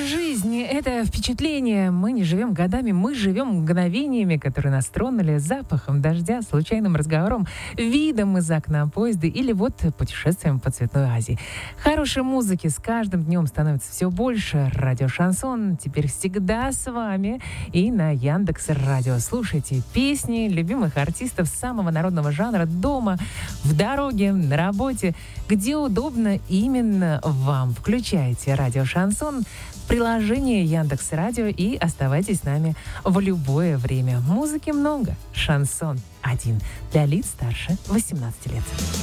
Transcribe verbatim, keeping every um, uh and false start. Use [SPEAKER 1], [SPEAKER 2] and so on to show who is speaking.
[SPEAKER 1] жизнь — это впечатление. Мы не живем годами, мы живем мгновениями, которые нас тронули запахом дождя, случайным разговором, видом из окна поезда или вот путешествием по Цветной Азии. Хорошей музыки с каждым днем становится все больше. Радио Шансон теперь всегда с вами и на Яндекс.Радио. Слушайте песни любимых артистов самого народного жанра дома, в дороге, на работе, где удобно именно вам. Включайте Радио Шансон в приложение Яндекс.Радио и оставайтесь с нами в любое время. Музыки много. Шансон один для лиц старше восемнадцати лет.